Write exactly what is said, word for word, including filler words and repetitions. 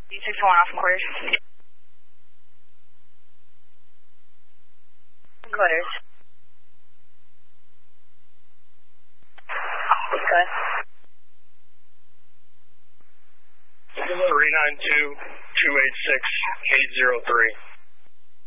D six one off quarters. Quarters. Good. three nine two, two eight six, eight zero three.